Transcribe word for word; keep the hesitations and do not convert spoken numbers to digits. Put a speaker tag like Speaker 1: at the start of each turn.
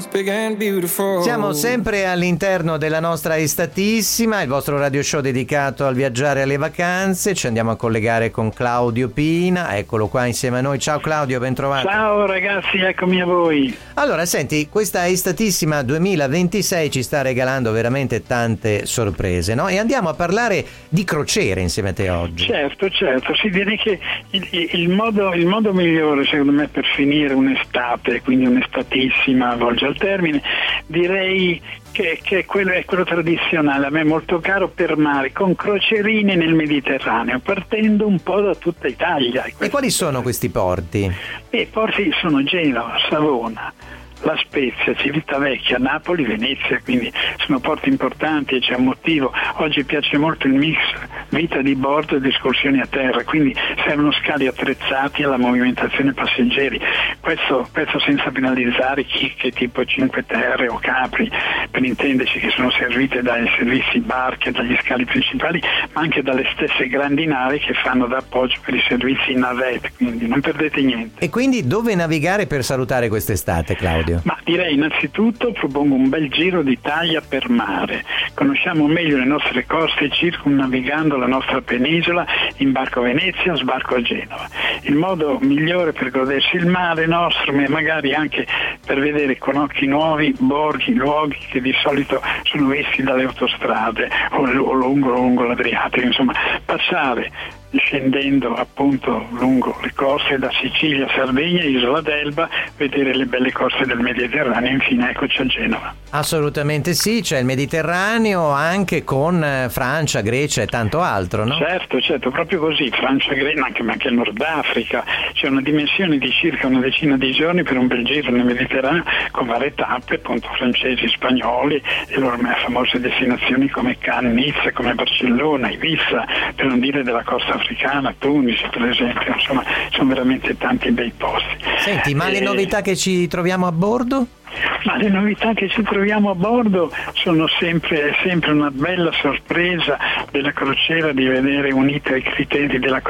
Speaker 1: Siamo sempre all'interno della nostra Estatissima, il vostro radio show dedicato al viaggiare e alle vacanze. Ci andiamo a collegare con Claudio Pina, eccolo qua insieme a noi. Ciao Claudio, ben trovato.
Speaker 2: Ciao ragazzi, eccomi a voi.
Speaker 1: Allora, senti, questa Estatissima duemilaventisei ci sta regalando veramente tante sorprese, no? E andiamo a parlare di crociere insieme a te oggi.
Speaker 2: Certo, certo, si direi che il, il, modo, il modo migliore secondo me per finire un'estate, quindi un'estatissima volge al termine, direi che, che quello è quello tradizionale, a me molto caro, per mare, con crocierine nel Mediterraneo, partendo un po' da tutta Italia.
Speaker 1: E quali sono questi porti?
Speaker 2: I porti sono Genova, Savona, La Spezia, Civitavecchia, Napoli, Venezia, quindi sono porti importanti e c'è un motivo. Oggi piace molto il mix vita di bordo ed escursioni a terra, quindi servono scali attrezzati alla movimentazione passeggeri. Questo, questo senza penalizzare chi che tipo Cinque Terre o Capri, per intenderci, che sono servite dai servizi barche, dagli scali principali, ma anche dalle stesse grandi navi che fanno da appoggio per i servizi navette, quindi non perdete niente.
Speaker 1: E quindi dove navigare per salutare quest'estate, Claudio?
Speaker 2: Ma direi innanzitutto propongo un bel giro d'Italia per mare. Conosciamo meglio le nostre coste circumnavigando la nostra penisola in barco a Venezia, sbarco a Genova. Il modo migliore per godersi il mare nostro, ma magari anche per vedere con occhi nuovi borghi, luoghi che di solito sono visti dalle autostrade o lungo lungo l'Adriatico, insomma passare scendendo appunto lungo le coste da Sicilia, Sardegna, Isola d'Elba, vedere le belle coste del Mediterraneo e infine eccoci a Genova.
Speaker 1: Assolutamente sì, c'è il Mediterraneo anche con Francia, Grecia e tanto altro, no?
Speaker 2: Certo, certo, proprio così, Francia, Grecia, anche, ma anche il Nord Africa, c'è una dimensione di circa una decina di giorni per un bel giro nel Mediterraneo con varie tappe, appunto francesi, spagnoli, e loro famose destinazioni come Cannes, Nizza, come Barcellona, Ibiza, per non dire della costa africana, Tunisi per esempio, insomma sono veramente tanti bei posti.
Speaker 1: Senti, ma
Speaker 2: e...
Speaker 1: le novità che ci troviamo a bordo?
Speaker 2: Ma le novità che ci troviamo a bordo sono sempre, sempre una bella sorpresa della crociera di vedere unito ai criteri della